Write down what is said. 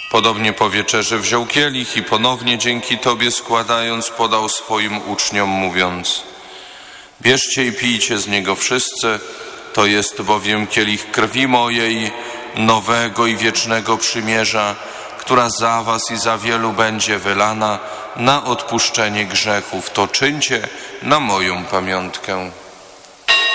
Podobnie po wieczerzy wziął kielich i ponownie dzięki Tobie składając podał swoim uczniom, mówiąc: bierzcie i pijcie z niego wszyscy, to jest bowiem kielich krwi mojej, nowego i wiecznego przymierza, która za was i za wielu będzie wylana na odpuszczenie grzechów. To czyńcie na moją pamiątkę.